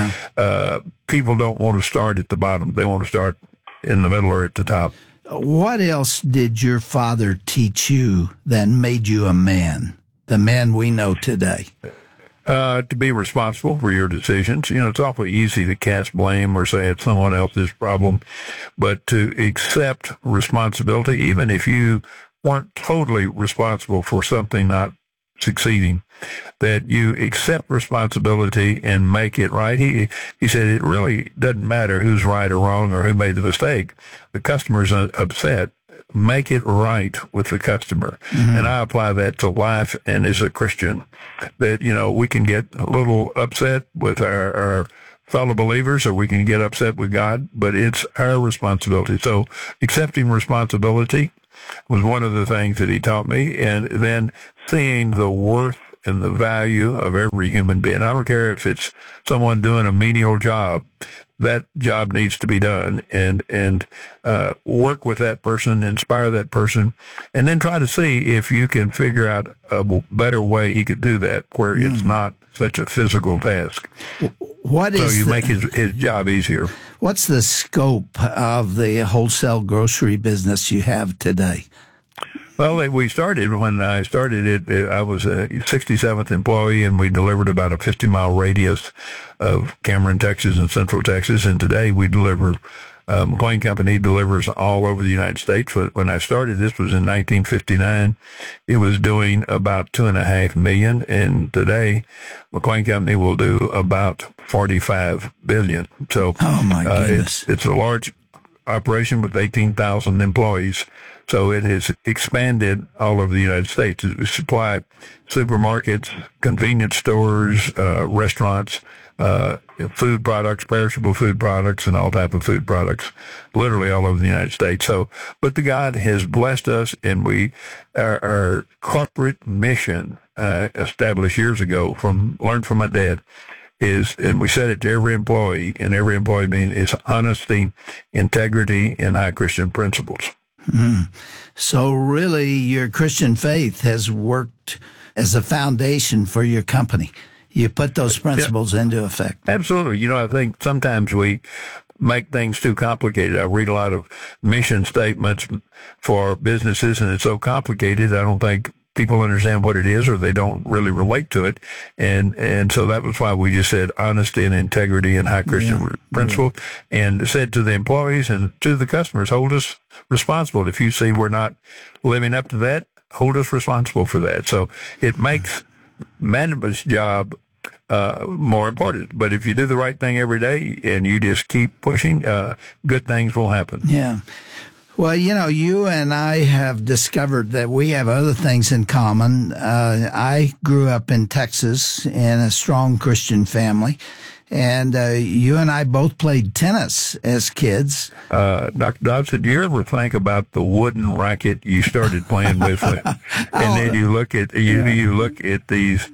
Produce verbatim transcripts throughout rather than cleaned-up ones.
Yeah. Uh, people don't want to start at the bottom. They want to start in the middle or at the top. What else did your father teach you that made you a man, the man we know today? Uh, to be responsible for your decisions. You know, it's awfully easy to cast blame or say it's someone else's problem, but to accept responsibility, even if you weren't totally responsible for something not succeeding, that you accept responsibility and make it right. He he said it really doesn't matter who's right or wrong or who made the mistake. The customer's upset. Make it right with the customer. Mm-hmm. And I apply that to life and as a Christian, that, you know, we can get a little upset with our, our fellow believers or we can get upset with God, but it's our responsibility. So accepting responsibility was one of the things that he taught me. And then seeing the worth and the value of every human being. I don't care if it's someone doing a menial job. That job needs to be done, and and uh, work with that person, inspire that person, and then try to see if you can figure out a better way he could do that, where mm. it's not such a physical task. What is so you the, make his his job easier. What's the scope of the wholesale grocery business you have today? Well, we started, when I started it, I was a sixty-seventh employee, and we delivered about a fifty-mile radius of Cameron, Texas, and Central Texas. And today we deliver, uh, McLean Company delivers all over the United States. When I started, this was in nineteen fifty-nine. It was doing about two and a half million. And today, McLean Company will do about forty-five billion. So, oh my uh, goodness. it's, it's a large operation with eighteen thousand employees. So it has expanded all over the United States. We supply supermarkets, convenience stores, uh, restaurants, uh, food products, perishable food products, and all type of food products, literally all over the United States. So, but the God has blessed us, and we, our, our corporate mission, uh, established years ago from, learned from my dad, is, and we said it to every employee, and every employee mean is honesty, integrity, and high Christian principles. Mm. So really, your Christian faith has worked as a foundation for your company. You put those principles yeah. into effect. Absolutely. You know, I think sometimes we make things too complicated. I read a lot of mission statements for businesses, and it's so complicated, I don't think people understand what it is, or they don't really relate to it. And and so that was why we just said honesty and integrity and high Christian yeah. principle, yeah. and said to the employees and to the customers, hold us responsible. If you see we're not living up to that, hold us responsible for that. So it makes management's job uh, more important. But if you do the right thing every day and you just keep pushing, uh, good things will happen. Yeah. Well, you know, you and I have discovered that we have other things in common. Uh, I grew up in Texas in a strong Christian family, and uh, you and I both played tennis as kids. Uh, Doctor Dobson, do you ever think about the wooden racket you started playing with, and oh, then you look at you, yeah. you look at these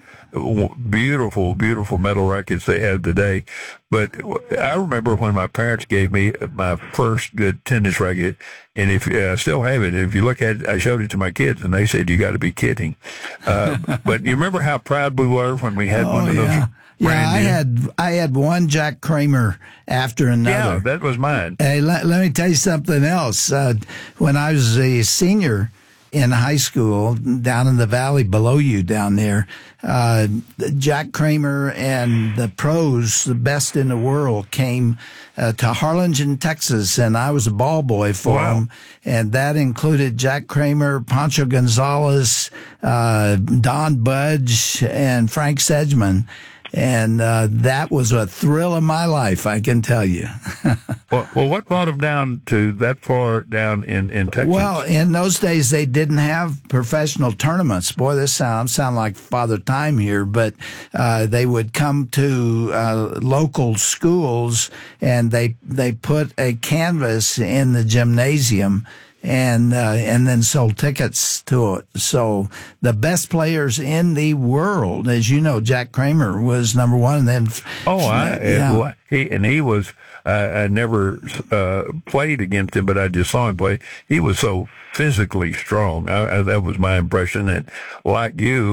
beautiful, beautiful metal rackets they have today. But I remember when my parents gave me my first good tennis racket, and if uh, I still have it, if you look at it, I showed it to my kids, and they said, "You got to be kidding." Uh, but you remember how proud we were when we had oh, one of those? Yeah. Yeah, I had I had one Jack Kramer after another. Yeah, that was mine. Hey, let, let me tell you something else. Uh, when I was a senior in high school down in the valley below you down there, uh, Jack Kramer and the pros, the best in the world, came uh, to Harlingen, Texas, and I was a ball boy for wow. them. And that included Jack Kramer, Pancho Gonzalez, uh, Don Budge, and Frank Sedgman. And uh, that was a thrill of my life, I can tell you. well, well, what brought them down to that far down in, in Texas? Well, in those days, they didn't have professional tournaments. Boy, this sound sound like Father Time here, but uh, they would come to uh, local schools, and they they put a canvas in the gymnasium, and uh, and then sold tickets to it. So the best players in the world, as you know, Jack Kramer was number one. And then oh, I, yeah. he and he was. Uh, I never uh, played against him, but I just saw him play. He was so physically strong. I, I, that was my impression. And like you,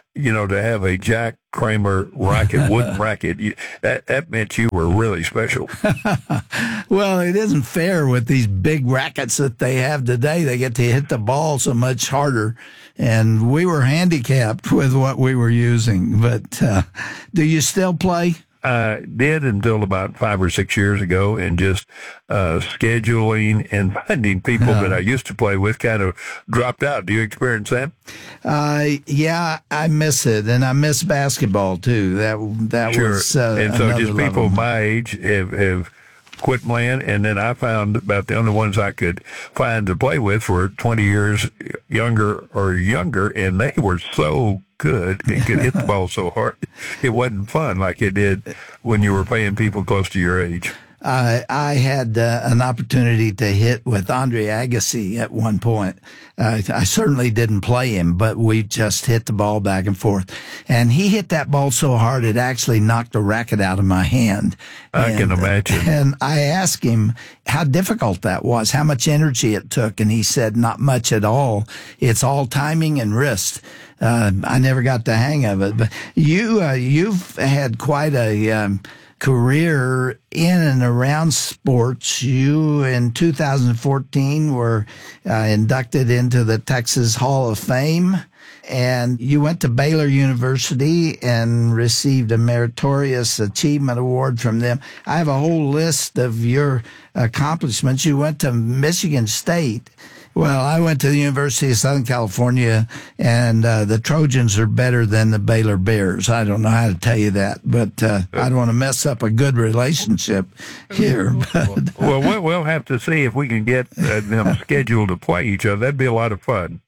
you know, to have a Jack Kramer racket, wooden racket, you, that, that meant you were really special. Well, it isn't fair with these big rackets that they have today. They get to hit the ball so much harder, and we were handicapped with what we were using. But uh, do you still play? I did until about five or six years ago, and just uh, scheduling and finding people uh, that I used to play with kind of dropped out. Do you experience that? Uh, yeah, I miss it, and I miss basketball too. That that sure. was uh, and so just level. people my age have, have quit playing, and then I found about the only ones I could find to play with were twenty years younger or younger, and they were so good and could hit the ball so hard. It wasn't fun like it did when you were playing people close to your age. Uh, I had uh, an opportunity to hit with Andre Agassi at one point. Uh, I certainly didn't play him, but we just hit the ball back and forth. And he hit that ball so hard it actually knocked the racket out of my hand. I and, can imagine. And I asked him how difficult that was, how much energy it took, and he said not much at all. It's all timing and wrist. Uh, I never got the hang of it. But you, uh, you've had quite a um, career in and around sports. You, in two thousand fourteen, were uh, inducted into the Texas Hall of Fame, and you went to Baylor University and received a Meritorious Achievement Award from them. I have a whole list of your accomplishments. You went to Michigan State. Well, I went to the University of Southern California, and uh, the Trojans are better than the Baylor Bears. I don't know how to tell you that, but uh, I don't want to mess up a good relationship here. But, well, well, we'll have to see if we can get uh, them scheduled to play each other. That'd be a lot of fun.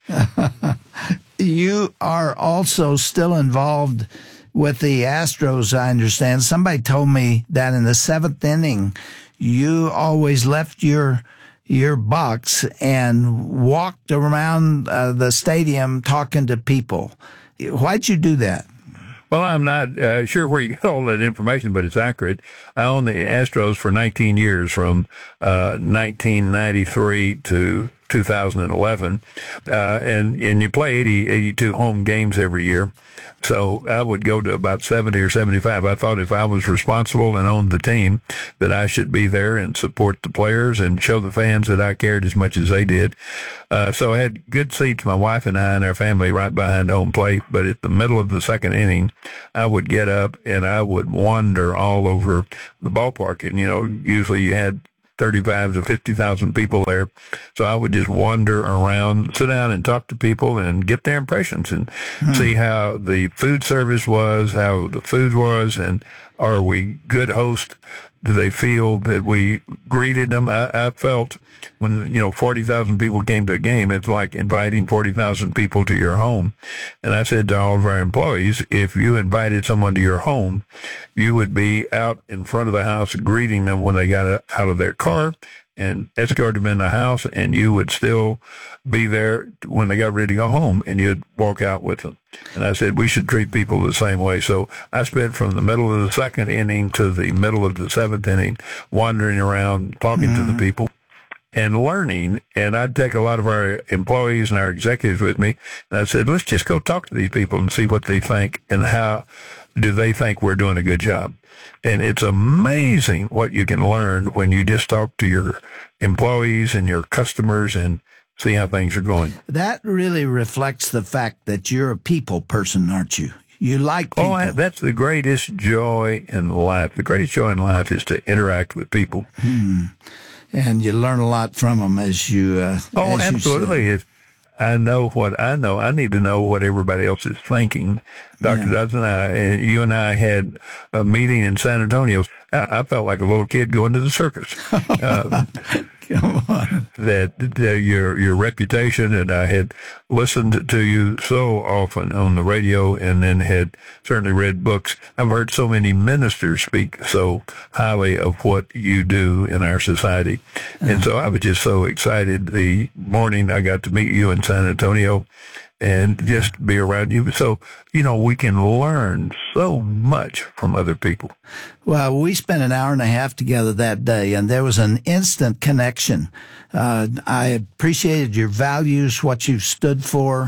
You are also still involved with the Astros, I understand. Somebody told me that in the seventh inning, you always left your your box and walked around uh, the stadium talking to people. Why'd you do that? Well, I'm not uh, sure where you get all that information, but it's accurate. I owned the Astros for nineteen years, from uh, nineteen ninety-three to two thousand eleven, uh, and and you play eighty, eighty-two home games every year. So I would go to about seventy or seventy-five. I thought if I was responsible and owned the team, that I should be there and support the players and show the fans that I cared as much as they did. Uh, so I had good seats, my wife and I and our family, right behind home plate. But at the middle of the second inning, I would get up and I would wander all over the ballpark. And, you know, usually you had thirty-five to fifty thousand people there. So I would just wander around, sit down and talk to people and get their impressions and hmm. see how the food service was, how the food was, and are we good hosts? Do they feel that we greeted them? I, I felt when, you know, forty thousand people came to a game, it's like inviting forty thousand people to your home. And I said to all of our employees, if you invited someone to your home, you would be out in front of the house greeting them when they got out of their car and escort them in the house, and you would still be there when they got ready to go home, and you'd walk out with them. And I said we should treat people the same way. So I spent from the middle of the second inning to the middle of the seventh inning wandering around, talking mm-hmm. to the people and learning. And I'd take a lot of our employees and our executives with me, and I said, let's just go talk to these people and see what they think and how do they think we're doing a good job. And it's amazing what you can learn when you just talk to your employees and your customers and see how things are going. That really reflects the fact that you're a people person, aren't you? You like people. Oh, that's the greatest joy in life. The greatest joy in life is to interact with people. Hmm. And you learn a lot from them as you uh, Oh, as absolutely. You if I know what I know, I need to know what everybody else is thinking. Doctor Yeah. Dodds and I, and you and I had a meeting in San Antonio. I, I felt like a little kid going to the circus. Uh, Come on. That, that your your reputation, and I had listened to you so often on the radio, and then had certainly read books. I've heard so many ministers speak so highly of what you do in our society, and so I was just so excited the morning I got to meet you in San Antonio and just be around you. So, you know, we can learn so much from other people. Well, we spent an hour and a half together that day, and there was an instant connection. Uh, I appreciated your values, what you stood for,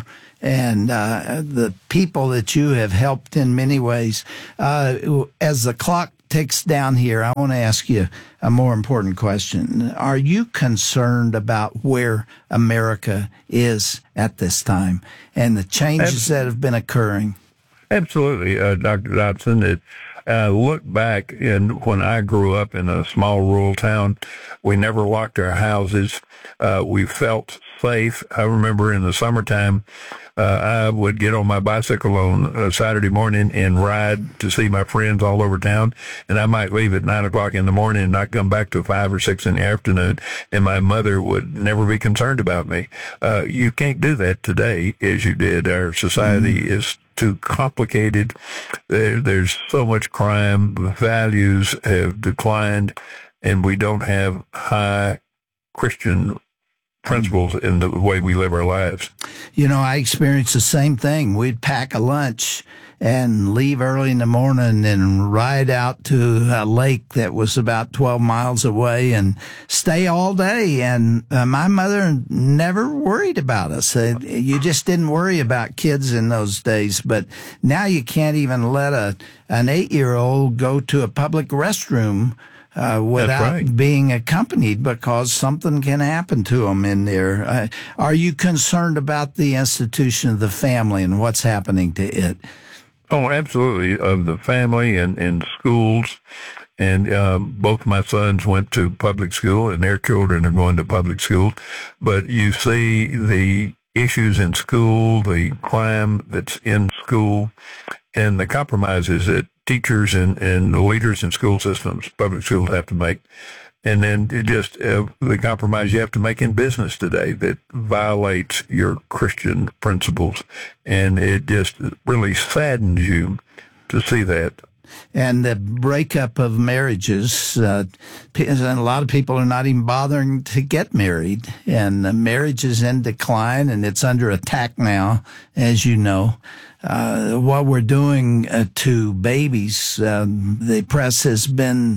and uh, the people that you have helped in many ways. Uh, as the clock ticks down here, I want to ask you a more important question. Are you concerned about where America is at this time and the changes that have been occurring? Absolutely, uh, Doctor Dobson. It, uh, look back, and when I grew up in a small rural town, we never locked our houses. Uh, we felt safe. I remember in the summertime, uh, I would get on my bicycle on a Saturday morning and ride to see my friends all over town. And I might leave at nine o'clock in the morning and not come back till five or six in the afternoon. And my mother would never be concerned about me. Uh, you can't do that today as you did. Our society mm-hmm. is too complicated. There, there's so much crime. The values have declined, and we don't have high Christian principles in the way we live our lives. You know, I experienced the same thing. We'd pack a lunch and leave early in the morning and ride out to a lake that was about twelve miles away and stay all day. And uh, my mother never worried about us. Uh, you just didn't worry about kids in those days. But now you can't even let a an eight-year-old go to a public restroom Uh, without right. being accompanied, because something can happen to them in there. Uh, are you concerned about the institution of the family and what's happening to it? Oh, absolutely. Of the family and, and schools. And uh, both my sons went to public school, and their children are going to public school. But you see the issues in school, the crime that's in school, and the compromises that teachers and, and the leaders in school systems, public schools, have to make. And then it just uh, the compromise you have to make in business today that violates your Christian principles. And it just really saddens you to see that. And the breakup of marriages, uh, and a lot of people are not even bothering to get married. And the marriage is in decline, and it's under attack now, as you know. Uh, what we're doing uh, to babies, uh, the press has been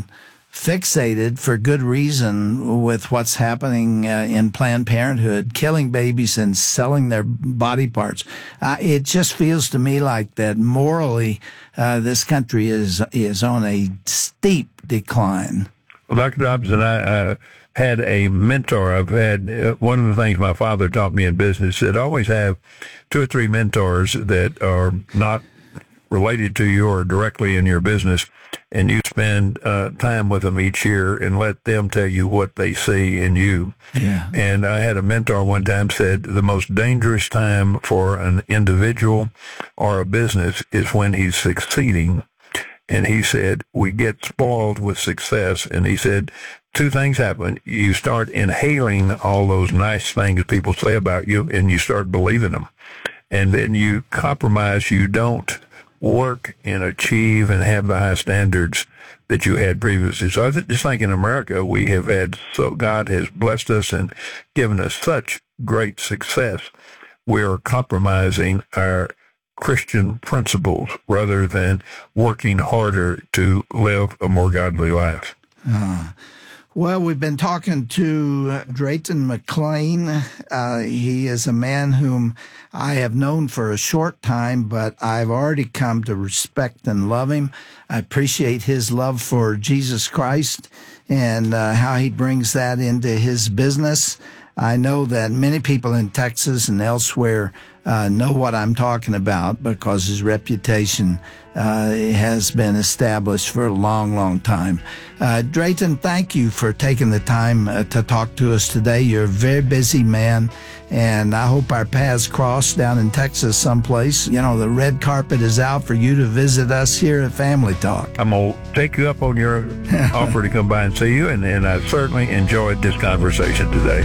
fixated for good reason with what's happening uh, in Planned Parenthood, killing babies and selling their body parts. Uh, it just feels to me like that morally, uh, this country is is on a steep decline. Well, Doctor Dobson, I uh, had a mentor. I've had uh, one of the things my father taught me in business that always have two or three mentors that are not related to you or directly in your business, and you spend uh, time with them each year and let them tell you what they see in you. Yeah. And I had a mentor one time said the most dangerous time for an individual or a business is when he's succeeding. And he said, we get spoiled with success. And he said, two things happen. You start inhaling all those nice things people say about you, and you start believing them. And then you compromise. You don't work and achieve and have the high standards that you had previously. So I just think in America, we have had, so God has blessed us and given us such great success. We're compromising our Christian principles rather than working harder to live a more godly life. Uh, well, we've been talking to Drayton McClain. Uh, he is a man whom I have known for a short time, but I've already come to respect and love him. I appreciate his love for Jesus Christ and uh, how he brings that into his business. I know that many people in Texas and elsewhere uh, know what I'm talking about because his reputation uh, has been established for a long, long time. Uh, Drayton, thank you for taking the time uh, to talk to us today. You're a very busy man, and I hope our paths cross down in Texas someplace. You know, the red carpet is out for you to visit us here at Family Talk. I'm going to take you up on your offer to come by and see you, and, and I certainly enjoyed this conversation today.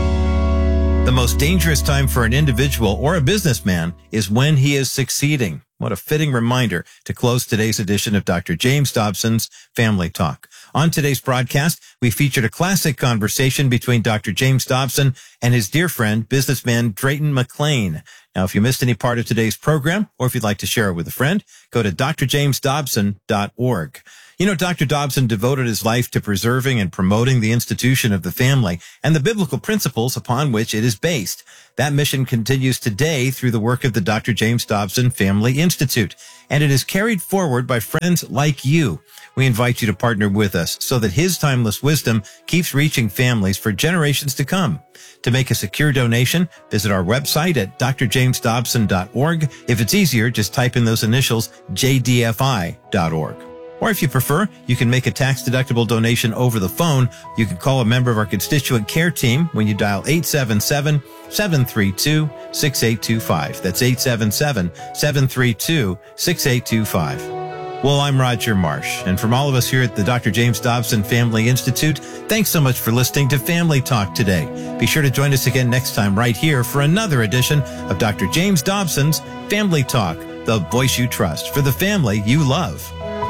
The most dangerous time for an individual or a businessman is when he is succeeding. What a fitting reminder to close today's edition of Doctor James Dobson's Family Talk. On today's broadcast, we featured a classic conversation between Doctor James Dobson and his dear friend, businessman Drayton McLean. Now, if you missed any part of today's program, or if you'd like to share it with a friend, go to d r james dobson dot org. You know, Doctor Dobson devoted his life to preserving and promoting the institution of the family and the biblical principles upon which it is based. That mission continues today through the work of the Doctor James Dobson Family Institute, and it is carried forward by friends like you. We invite you to partner with us so that his timeless wisdom keeps reaching families for generations to come. To make a secure donation, visit our website at d r james dobson dot org. If it's easier, just type in those initials, j d f i dot org. Or if you prefer, you can make a tax-deductible donation over the phone. You can call a member of our constituent care team when you dial eight seven seven, seven three two, six eight two five. That's eight seven seven, seven three two, six eight two five. Well, I'm Roger Marsh, and from all of us here at the Doctor James Dobson Family Institute, thanks so much for listening to Family Talk today. Be sure to join us again next time right here for another edition of Doctor James Dobson's Family Talk, the voice you trust for the family you love.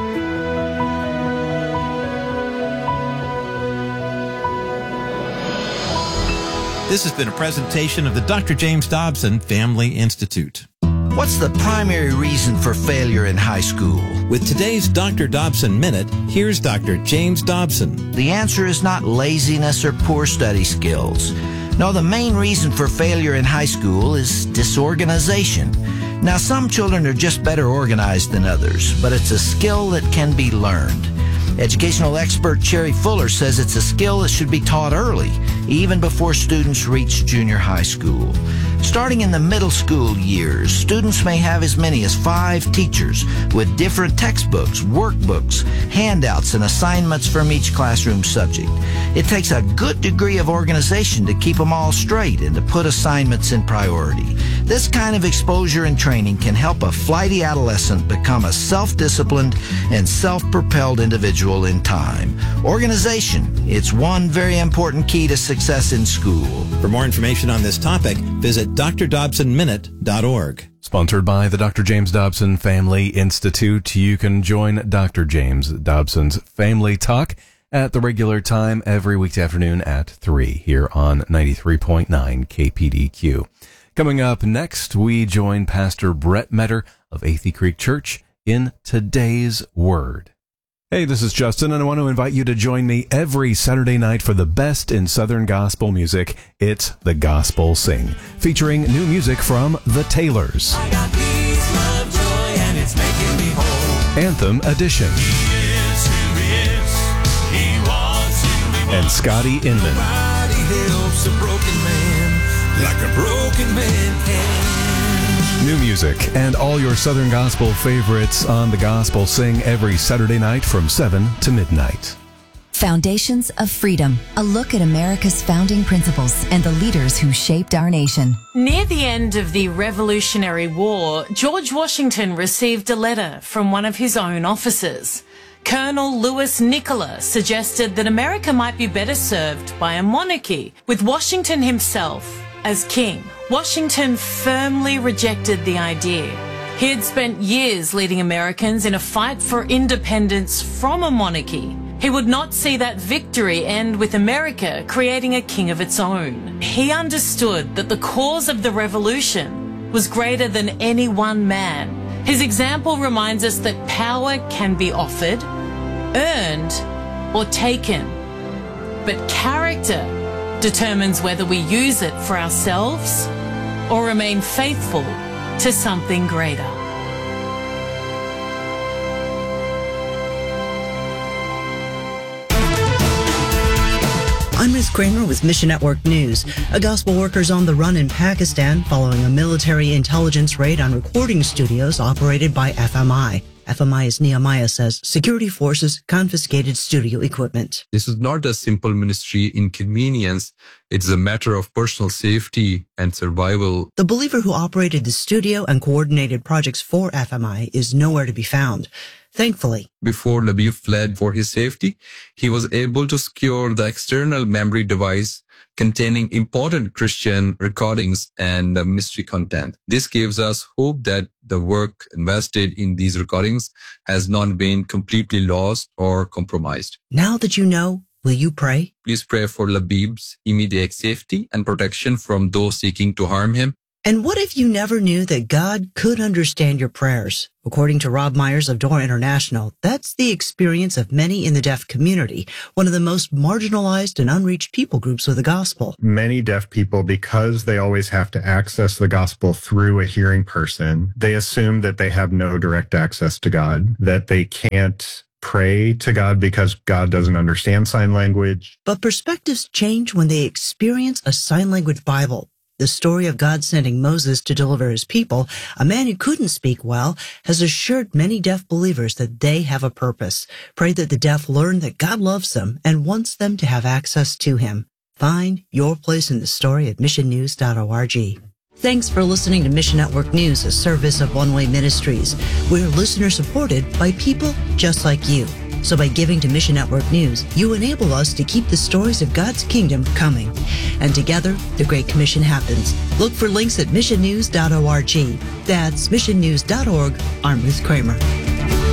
This has been a presentation of the Doctor James Dobson Family Institute. What's the primary reason for failure in high school? With today's Doctor Dobson Minute, here's Doctor James Dobson. The answer is not laziness or poor study skills. No, the main reason for failure in high school is disorganization. Now, some children are just better organized than others, but it's a skill that can be learned. Educational expert Cherry Fuller says it's a skill that should be taught early, even before students reach junior high school. Starting in the middle school years, students may have as many as five teachers with different textbooks, workbooks, handouts, and assignments from each classroom subject. It takes a good degree of organization to keep them all straight and to put assignments in priority. This kind of exposure and training can help a flighty adolescent become a self-disciplined and self-propelled individual in time. Organization, it's one very important key to success in school. For more information on this topic, visit d r dobson minute dot org. Sponsored by the Doctor James Dobson Family Institute, you can join Doctor James Dobson's Family Talk at the regular time every weekday afternoon at three here on ninety-three point nine K P D Q. Coming up next, we join Pastor Brett Metter of Athey Creek Church in Today's Word. Hey, this is Justin, and I want to invite you to join me every Saturday night for the best in Southern gospel music. It's The Gospel Sing, featuring new music from The Taylors. I got peace, love, joy, and it's making me whole. Anthem Edition. He is who he is. He wants to be more. And Scotty Inman. Nobody helps a broken man like a broken man can. New music and all your Southern gospel favorites on The Gospel Sing every Saturday night from seven to midnight. Foundations of Freedom, a look at America's founding principles and the leaders who shaped our nation. Near the end of the Revolutionary War, George Washington received a letter from one of his own officers. Colonel Lewis Nicola suggested that America might be better served by a monarchy, with Washington himself as king. Washington firmly rejected the idea. He had spent years leading Americans in a fight for independence from a monarchy. He would not see that victory end with America creating a king of its own. He understood that the cause of the revolution was greater than any one man. His example reminds us that power can be offered, earned, or taken. But character determines whether we use it for ourselves or remain faithful to something greater. I'm Miz Kramer with Mission Network News. A gospel worker's on the run in Pakistan following a military intelligence raid on recording studios operated by F M I. F M I's Nehemiah says security forces confiscated studio equipment. This is not a simple ministry inconvenience. It's a matter of personal safety and survival. The believer who operated the studio and coordinated projects for F M I is nowhere to be found. Thankfully, before Labib fled for his safety, he was able to secure the external memory device containing important Christian recordings and uh, mystery content. This gives us hope that the work invested in these recordings has not been completely lost or compromised. Now that you know, will you pray? Please pray for Labib's immediate safety and protection from those seeking to harm him. And what if you never knew that God could understand your prayers? According to Rob Myers of Door International, that's the experience of many in the deaf community, one of the most marginalized and unreached people groups with the gospel. Many deaf people, because they always have to access the gospel through a hearing person, they assume that they have no direct access to God, that they can't pray to God because God doesn't understand sign language. But perspectives change when they experience a sign language Bible. The story of God sending Moses to deliver his people, a man who couldn't speak well, has assured many deaf believers that they have a purpose. Pray that the deaf learn that God loves them and wants them to have access to him. Find your place in the story at mission news dot org. Thanks for listening to Mission Network News, a service of One Way Ministries. We're listener supported by people just like you. So by giving to Mission Network News, you enable us to keep the stories of God's kingdom coming. And together, the Great Commission happens. Look for links at mission news dot org. That's mission news dot org. I'm Ruth Kramer.